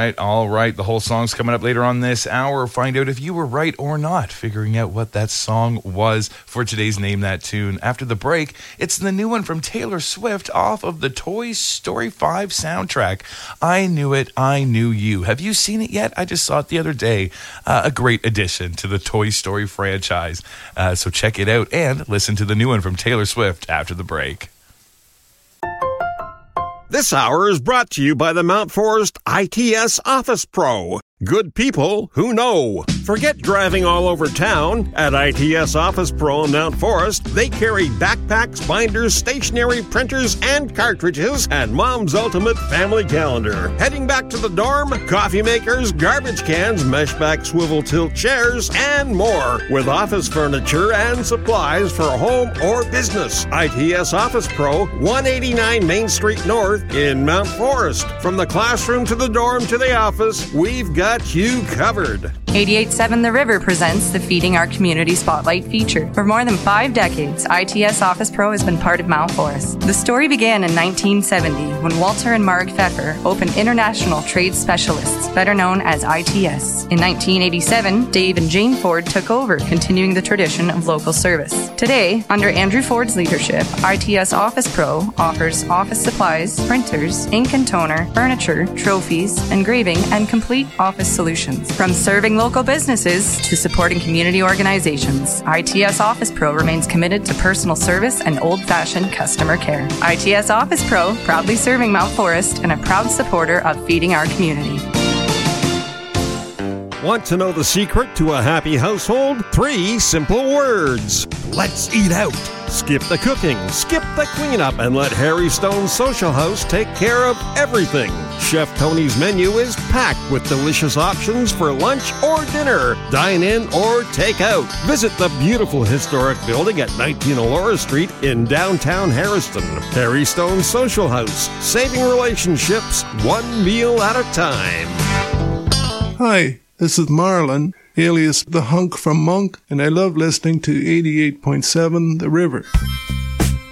right. The whole song's coming up later on this hour. Find out if you were right or not, figuring out what that song was for today's Name That Tune. After the break, it's the new one from Taylor Swift off of the Toy Story 5 soundtrack. I Knew It, I Knew You. Have you seen it yet? I just saw it the other day. A great addition to the Toy Story franchise. So check it out and listen to the new one from Taylor Swift after the break. This hour is brought to you by the Mount Forest ITS Office Pro. Good people who know. Forget driving all over town. At ITS Office Pro in Mount Forest, they carry backpacks, binders, stationery, printers, and cartridges, and Mom's Ultimate Family Calendar. Heading back to the dorm, coffee makers, garbage cans, mesh-back swivel tilt chairs, and more. With office furniture and supplies for home or business. ITS Office Pro, 189 Main Street North in Mount Forest. From the classroom to the dorm to the office, we've got you covered. 88.7 The River presents the Feeding Our Community Spotlight feature. For more than 5 decades, ITS Office Pro has been part of Mount Forest. The story began in 1970 when Walter and Marg Pfeffer opened International Trade Specialists, better known as ITS. In 1987, Dave and Jane Ford took over, continuing the tradition of local service. Today, under Andrew Ford's leadership, ITS Office Pro offers office supplies, printers, ink and toner, furniture, trophies, engraving, and complete office solutions. From serving local businesses to supporting community organizations, ITS Office Pro remains committed to personal service and old-fashioned customer care. ITS Office Pro, proudly serving Mount Forest and a proud supporter of feeding our community. Want to know the secret to a happy household? 3 simple words. Let's eat out. Skip the cooking, skip the cleanup, and let Harry Stone's Social House take care of everything. Chef Tony's menu is packed with delicious options for lunch or dinner, dine in or take out. Visit the beautiful historic building at 19 Elora Street in downtown Harrison. Harry Stone's Social House, saving relationships one meal at a time. Hi, this is Marlon, alias The Hunk from Monk, and I love listening to 88.7 The River.